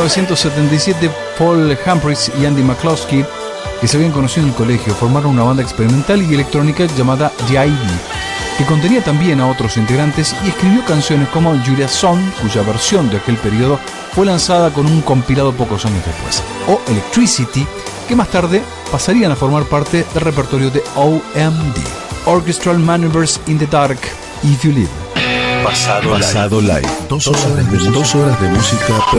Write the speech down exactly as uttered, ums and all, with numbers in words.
novecientos setenta y siete, Paul Humphries y Andy McCloskey, que se habían conocido en el colegio, formaron una banda experimental y electrónica llamada The I D, que contenía también a otros integrantes y escribió canciones como Julia's Song, cuya versión de aquel periodo fue lanzada con un compilado pocos años después, o Electricity, que más tarde pasarían a formar parte del repertorio de O M D, Orchestral Maneuvers in the Dark, If You Live. Pasado, Pasado Live. Live. Dos horas de, dos horas de música